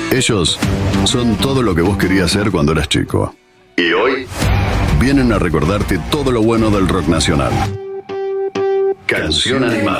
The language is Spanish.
Ellos son todo lo que vos querías ser cuando eras chico. Y hoy vienen a recordarte todo lo bueno del rock nacional. Canción Animada.